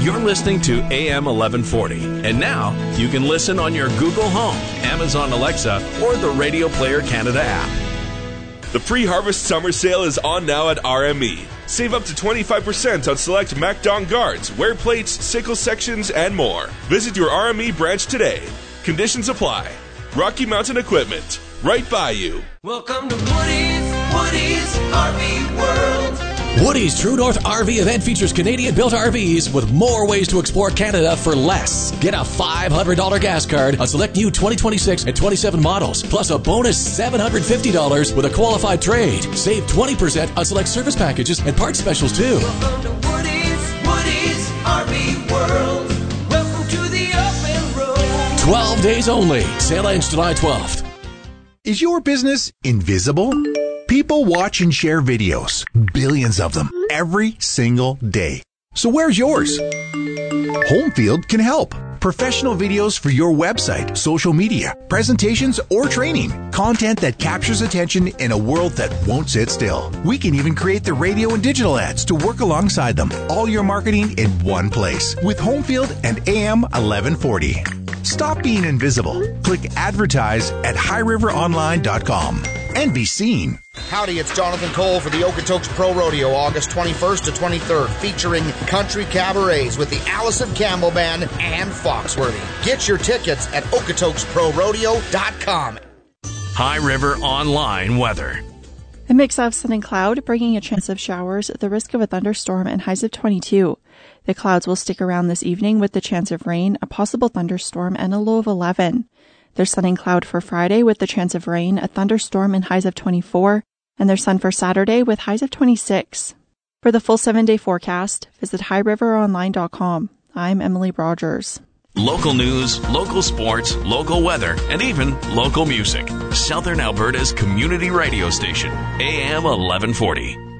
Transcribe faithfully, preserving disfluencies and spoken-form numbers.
You're listening to A M eleven forty. And now, you can listen on your Google Home, Amazon Alexa, or the Radio Player Canada app. The pre-harvest summer sale is on now at R M E. Save up to twenty-five percent on select MacDon guards, wear plates, sickle sections, and more. Visit your R M E branch today. Conditions apply. Rocky Mountain Equipment, right by you. Welcome to Woody's, Woody's R V World. Woody's True North R V event features Canadian-built R Vs with more ways to explore Canada for less. Get a five hundred dollars gas card on select new twenty twenty-six and twenty-seven models, plus a bonus seven hundred fifty dollars with a qualified trade. Save twenty percent on select service packages and part specials, too. Welcome to Woody's, Woody's R V World. Welcome to the open road. twelve days only. Sale ends July twelfth. Is your business invisible? People watch and share videos, billions of them, every single day. So where's yours? Homefield can help. Professional videos for your website, social media, presentations, or training. Content that captures attention in a world that won't sit still. We can even create the radio and digital ads to work alongside them. All your marketing in one place with Homefield and A M eleven forty. Stop being invisible. Click advertise at high river online dot com and be seen. Howdy, it's Jonathan Cole for the Okotoks Pro Rodeo, August twenty-first to twenty-third, featuring country cabarets with the Allison Campbell Band and Foxworthy. Get your tickets at okotoks pro rodeo dot com. High River Online Weather. A mix of sun and cloud, bringing a chance of showers, the risk of a thunderstorm, and highs of twenty-two. The clouds will stick around this evening with the chance of rain, a possible thunderstorm, and a low of eleven. There's sun and cloud for Friday with the chance of rain, a thunderstorm, and highs of twenty-four. And there's sun for Saturday with highs of twenty-six. For the full seven-day forecast, visit high river online dot com. I'm Emily Rogers. Local news, local sports, local weather, and even local music. Southern Alberta's community radio station, A M eleven forty.